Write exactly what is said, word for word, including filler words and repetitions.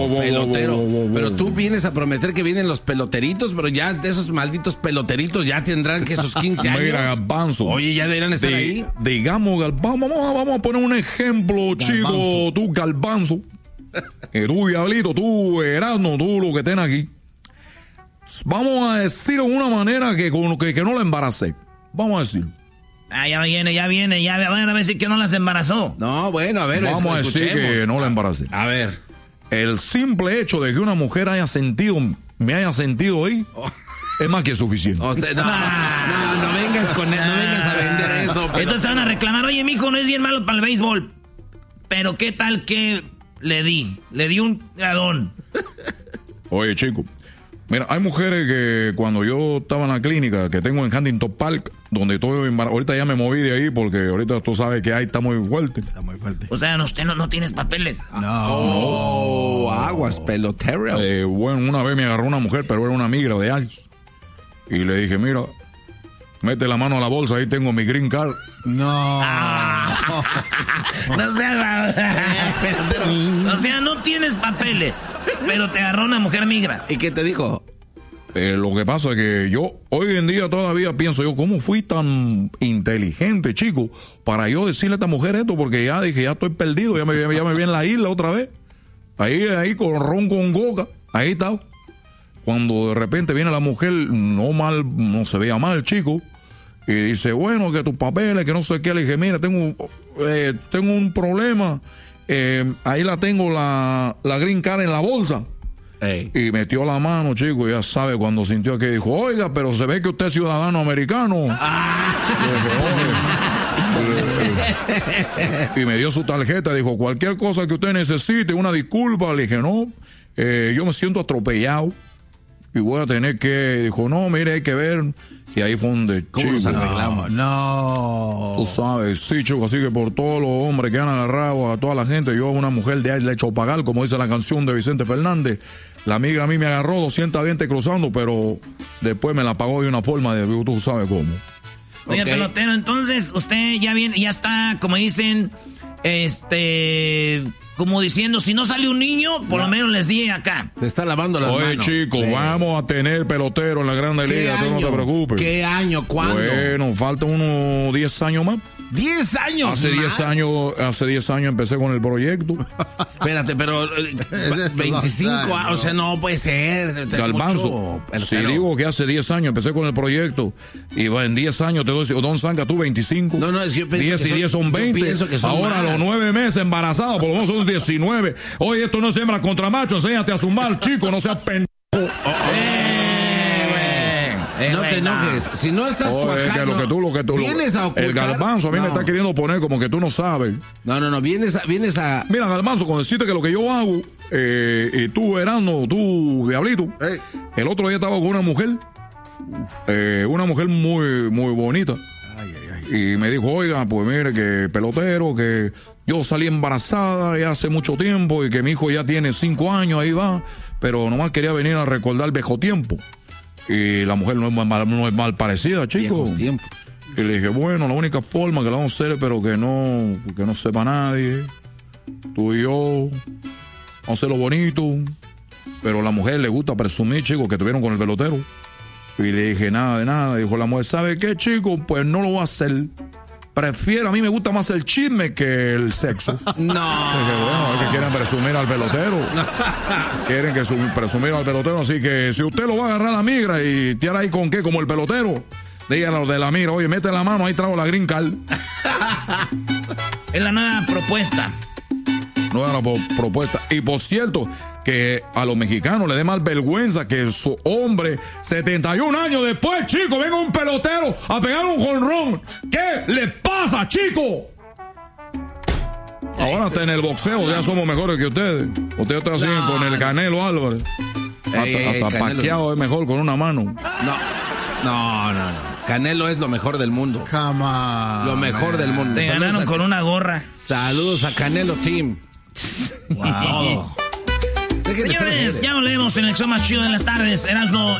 pelotero. Pero tú vienes a prometer que vienen los peloteritos, pero ya de esos malditos peloteritos ya tendrán que esos quince años. Mira, Garbanzo. Oye, ya deberían estar de, ahí. Digamos, Garbanzo, vamos, vamos a poner un ejemplo, chico. Tú, Garbanzo. Eh, tú, Diablito, tú, Erasmo, tú, lo que tenés aquí. Vamos a decirlo de una manera que, que, que no la embaracé. Vamos a decirlo. Ah, ya viene, ya viene, ya van a decir que no las embarazó. No, bueno, a ver, vamos a decir que no la embaracé. A ver. El simple hecho de que una mujer haya sentido, me haya sentido ahí, oh. es más que suficiente. O sea, no, no, no, no vengas con eso, no vengas a vender eso. Pero... Entonces van a reclamar, oye, mijo, no es bien malo para el béisbol. Pero qué tal que le di, le di un galón. Oye, chico. Mira, hay mujeres que cuando yo estaba en la clínica que tengo en Huntington Park, donde estoy embarazado, ahorita ya me moví de ahí porque ahorita tú sabes que ahí está muy fuerte. Está muy fuerte. O sea, usted no, no tienes papeles. No. Oh, aguas, pelotero. Eh, bueno, una vez me agarró una mujer, pero era una migra de años. Y le dije, mira, mete la mano a la bolsa, ahí tengo mi green card. No. Ah. No seas... O sea, no tienes papeles, pero te agarró una mujer migra. ¿Y qué te dijo? Eh, lo que pasa es que yo hoy en día todavía pienso yo, ¿cómo fui tan inteligente, chico, para yo decirle a esta mujer esto? Porque ya dije, ya estoy perdido, ya me, ya me vi en la isla otra vez. Ahí, ahí con ron con coca, ahí está. Cuando de repente viene la mujer, no mal, no se veía mal, chico, y dice, bueno, que tus papeles, que no sé qué. Le dije, mira, tengo, eh, tengo un problema. Eh, ahí la tengo la, la green card en la bolsa. Ey. Y metió la mano, chico, y ya sabe, cuando sintió que dijo, oiga, pero se ve que usted es ciudadano americano. Ah. Y me dio su tarjeta, dijo, cualquier cosa que usted necesite, una disculpa. Le dije, no, eh, yo me siento atropellado y voy a tener que, dijo, no, mire, hay que ver. Y ahí fue donde, ¿cómo nos arreglamos? No. Tú sabes, sí, chico, así que por todos los hombres que han agarrado a toda la gente, yo a una mujer de ahí le he hecho pagar, como dice la canción de Vicente Fernández. La amiga a mí me agarró doscientos veinte cruzando, pero después me la pagó de una forma de, tú sabes cómo. Oye, okay. Pelotero, entonces usted ya viene, ya está, como dicen, este... como diciendo, si no sale un niño, por no. lo menos les di acá. Se está lavando las Oye, manos. Oye, chicos, sí. vamos a tener pelotero en la Grande Liga, tú no te preocupes. ¿Qué año? ¿Cuándo? Bueno, faltan unos diez años más. ¿diez años hace más? diez años, hace diez años empecé con el proyecto. Espérate, pero veinticinco años, o sea, no puede ser. Garbanzo, si digo que hace diez años empecé con el proyecto y va en diez años te doy, Don Zanca, tú veinticinco. No, no, es que yo pienso diez que y diez son veinte. Son ahora más. Los nueve meses embarazados, por lo menos son diecinueve. Oye, esto no es hembra contra macho, enséñate a zumbar, chico, no seas pendejo. Oh, oh. Eh, no te enojes. No. Si no estás oh, cuajando, es que lo que tú, lo que tú, vienes a ocultar. El Garbanzo a mí no. me está queriendo poner como que tú no sabes. No, no, no. Vienes a... Vienes a... Mira, Garbanzo, con decirte que lo que yo hago, eh, y tú, Erasmo, tú, Diablito, hey. El otro día estaba con una mujer, eh, una mujer muy, muy bonita. Ay, ay, ay. Y me dijo, oiga, pues mire, que pelotero, que yo salí embarazada ya hace mucho tiempo y que mi hijo ya tiene cinco años, ahí va, pero nomás quería venir a recordar el viejo tiempo. Y la mujer no es mal, no es mal parecida, chico. Y le dije, bueno, la única forma que la vamos a hacer, pero que no, que no sepa nadie, tú y yo, vamos a hacerlo bonito. Pero a la mujer le gusta presumir, chico, que estuvieron con el pelotero. Y le dije, nada de nada. Dijo la mujer, ¿sabe qué, chico? Pues no lo voy a hacer. Prefiero, a mí me gusta más el chisme que el sexo. No. Dije, bueno, es que quieren presumir al pelotero. Quieren que su, presumir al pelotero. Así que si usted lo va a agarrar a la migra y tirar ahí con qué, como el pelotero, dígale a los de la migra, oye, mete la mano, ahí traigo la green card. Es la nueva propuesta. Nueva propuesta. Y por cierto, que a los mexicanos les dé más vergüenza que su hombre, setenta y un años después, chico, venga un pelotero a pegar un jonrón. ¿Qué le pasa, chico? Ahora hasta en el boxeo ya somos mejores que ustedes. Ustedes están así no, con el Canelo Álvarez. Hasta, ey, ey, hasta Pacquiao es mejor con una mano. No, no, no, no. Canelo es lo mejor del mundo. Come on, lo mejor man. del mundo. Te Saludos ganaron a, con una gorra. Saludos a Canelo Team. Wow. Señores, ya volvemos en el show más chido de las tardes, Erasmo